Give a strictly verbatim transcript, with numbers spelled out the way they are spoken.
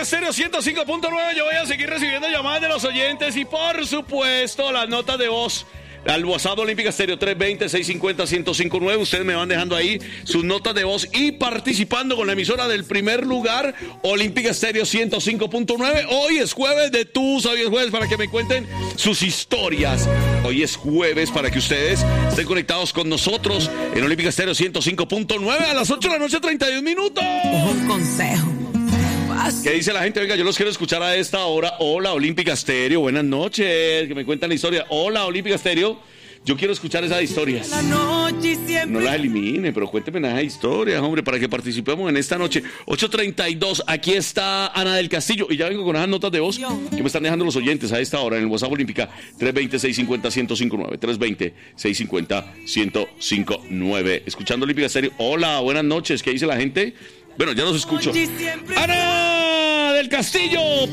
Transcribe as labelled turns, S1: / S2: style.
S1: Estéreo ciento cinco punto nueve. Yo voy a seguir recibiendo llamadas de los oyentes y, por supuesto, las notas de voz al WhatsApp de Olímpica Estéreo tres dos cero, seis cinco cero, uno cero cinco nueve. Ustedes me van dejando ahí sus notas de voz y participando con la emisora del primer lugar, Olímpica Estéreo ciento cinco punto nueve. Hoy es jueves de Tú Sabías Jueves, para que me cuenten sus historias. Hoy es jueves para que ustedes estén conectados con nosotros en Olímpica Estéreo ciento cinco punto nueve a las ocho de la noche, treinta y un minutos.
S2: Un consejo.
S1: ¿Qué dice la gente? Oiga, yo los quiero escuchar a esta hora. Hola, Olímpica Estéreo, buenas noches. Que me cuentan la historia. Hola, Olímpica Estéreo. Yo quiero escuchar esas historias. No las elimine, pero cuénteme esas historias, hombre, para que participemos en esta noche. ocho treinta y dos, aquí está Ana del Castillo. Y ya vengo con esas notas de voz que me están dejando los oyentes a esta hora en el WhatsApp Olímpica. tres dos cero, seis cinco cero, uno cero cinco nueve. tres dos cero, seis cinco cero, uno cero cinco nueve. Escuchando Olímpica Estéreo. Hola, buenas noches. ¿Qué dice la gente? Bueno, ya los escucho. Ana del Castillo.